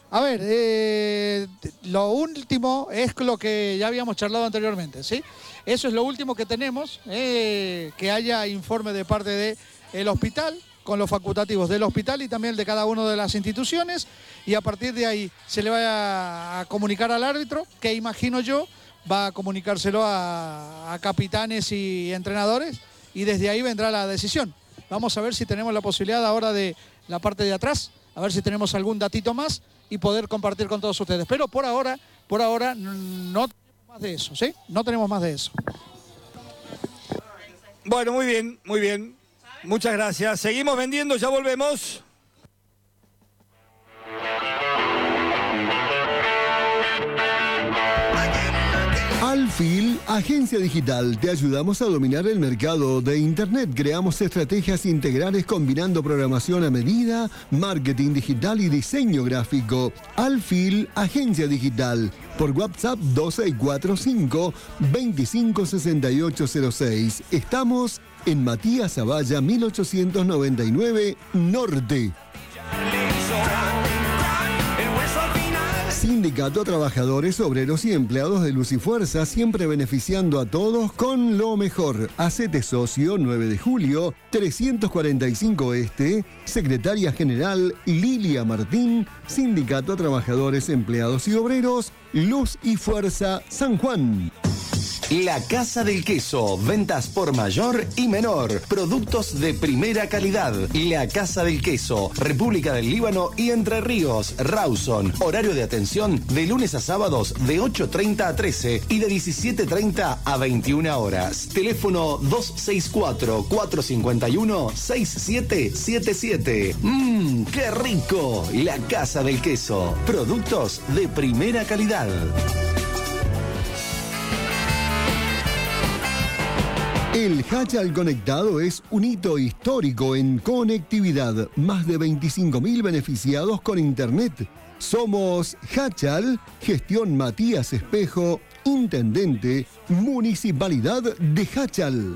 A ver, lo último es lo que ya habíamos charlado anteriormente, ¿sí? Eso es lo último que tenemos, que haya informe de parte del hospital, con los facultativos del hospital y también de cada una de las instituciones, y a partir de ahí se le va a comunicar al árbitro, que imagino yo va a comunicárselo a capitanes y entrenadores, y desde ahí vendrá la decisión. Vamos a ver si tenemos la posibilidad ahora de la parte de atrás, a ver si tenemos algún datito más y poder compartir con todos ustedes. Pero por ahora no tenemos más de eso, ¿sí? No tenemos más de eso. Bueno, muy bien, muy bien. Muchas gracias. Seguimos vendiendo, ya volvemos. Alfil, agencia digital, te ayudamos a dominar el mercado de Internet. Creamos estrategias integrales combinando programación a medida, marketing digital y diseño gráfico. Alfil, agencia digital, por WhatsApp 2645 256806. Estamos en Matías Zavalla 1899 Norte. Sindicato Trabajadores, Obreros y Empleados de Luz y Fuerza, siempre beneficiando a todos con lo mejor. Hacete socio, 9 de julio, 345 Este, Secretaria General Lilia Martín, Sindicato Trabajadores, Empleados y Obreros, Luz y Fuerza, San Juan. La Casa del Queso, ventas por mayor y menor, productos de primera calidad. La Casa del Queso, República del Líbano y Entre Ríos, Rawson. Horario de atención de lunes a sábados de 8:30 a 13 y de 17:30 a 21 horas. Teléfono 264-451-6777. ¡Qué rico! La Casa del Queso, productos de primera calidad. El Hachal Conectado es un hito histórico en conectividad. Más de 25.000 beneficiados con Internet. Somos Hachal, gestión Matías Espejo, Intendente, Municipalidad de Hachal.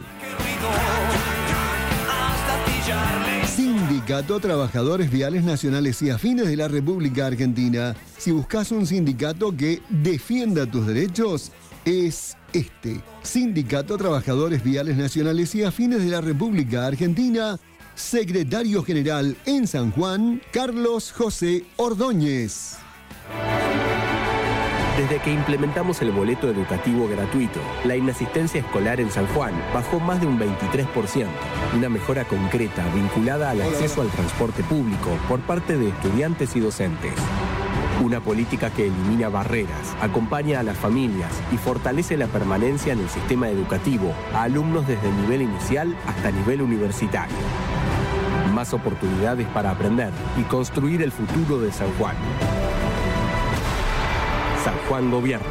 Sindicato Trabajadores Viales Nacionales y Afines de la República Argentina. Si buscas un sindicato que defienda tus derechos, es este. Sindicato Trabajadores Viales Nacionales y Afines de la República Argentina. Secretario General en San Juan, Carlos José Ordóñez. Desde que implementamos el boleto educativo gratuito, la inasistencia escolar en San Juan bajó más de un 23%. Una mejora concreta vinculada al acceso al transporte público por parte de estudiantes y docentes. Una política que elimina barreras, acompaña a las familias y fortalece la permanencia en el sistema educativo a alumnos desde el nivel inicial hasta nivel universitario. Más oportunidades para aprender y construir el futuro de San Juan. San Juan Gobierno.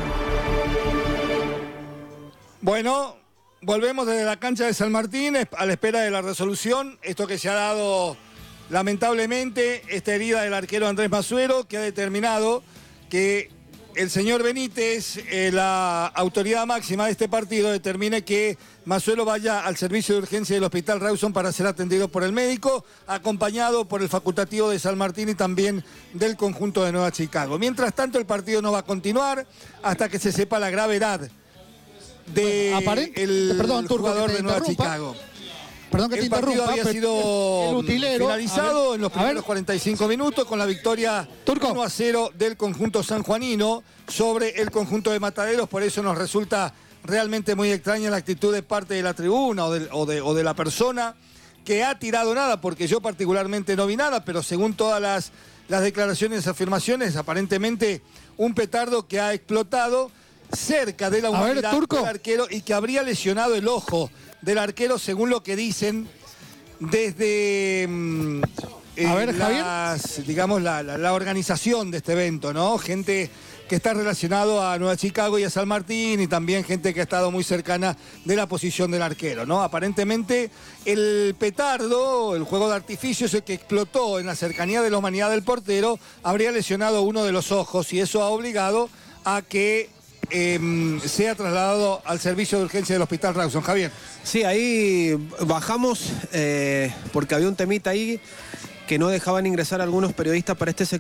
Bueno, volvemos desde la cancha de San Martín a la espera de la resolución. Esto que se ha dado... Lamentablemente, esta herida del arquero Andrés Masuero, que ha determinado que el señor Benítez, la autoridad máxima de este partido, determine que Masuero vaya al servicio de urgencia del Hospital Rawson para ser atendido por el médico, acompañado por el facultativo de San Martín y también del conjunto de Nueva Chicago. Mientras tanto, el partido no va a continuar hasta que se sepa la gravedad del jugador de Nueva Chicago. Perdón que te interrumpa, el partido había sido finalizado en los primeros 45 minutos con la victoria 1-0 del conjunto sanjuanino sobre el conjunto de Mataderos. Por eso nos resulta realmente muy extraña la actitud de parte de la tribuna o de la persona que ha tirado nada, porque yo particularmente no vi nada, pero según todas las declaraciones y afirmaciones, aparentemente un petardo que ha explotado cerca de la unidad del arquero y que habría lesionado el ojo del arquero, según lo que dicen desde la organización de este evento, ¿no? Gente que está relacionado a Nueva Chicago y a San Martín, y también gente que ha estado muy cercana de la posición del arquero, ¿no? Aparentemente el petardo, el juego de artificio, ese que explotó en la cercanía de la humanidad del portero, habría lesionado uno de los ojos, y eso ha obligado a que sea trasladado al servicio de urgencia del Hospital Rawson. Javier. Sí, ahí bajamos porque había un temita ahí que no dejaban ingresar a algunos periodistas para este sector.